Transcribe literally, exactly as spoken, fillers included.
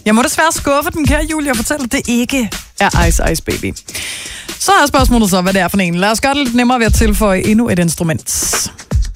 Jeg må desværre skuffe den kære Julie og fortælle, at det ikke er Ice Ice Baby. Så er spørgsmålet så, hvad det er for en. Lad os gøre det lidt nemmere ved at tilføje endnu et instrument.